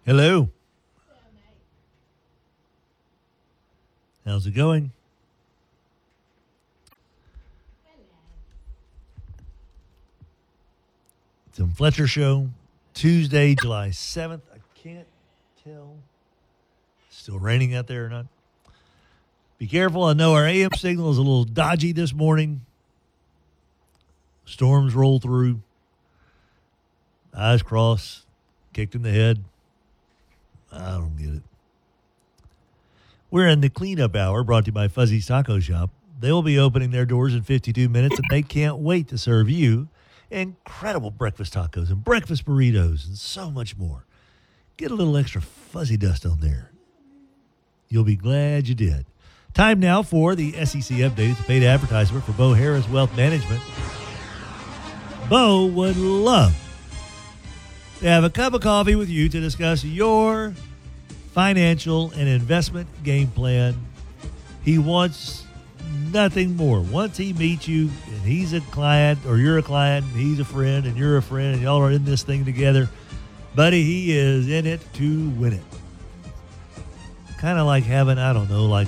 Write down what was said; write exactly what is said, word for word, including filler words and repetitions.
Hello. How's it going? Tim Fletcher Show, Tuesday, July seventh. I can't tell. Still raining out there or not? Be careful. I know our A M signal is a little dodgy this morning. Storms roll through. Eyes crossed. Kicked in the head. I don't get it. We're in the cleanup hour brought to you by Fuzzy's Taco Shop. They will be opening their doors in fifty-two minutes, and they can't wait to serve you incredible breakfast tacos and breakfast burritos and so much more. Get a little extra fuzzy dust on there. You'll be glad you did. Time now for the S E C update. It's a paid advertisement for Bo Harris Wealth Management. Bo would love to have a cup of coffee with you to discuss your financial and investment game plan. He wants nothing more. Once he meets you and he's a client or you're a client and he's a friend and you're a friend and y'all are in this thing together, buddy, he is in it to win it. Kind of like having, I don't know, like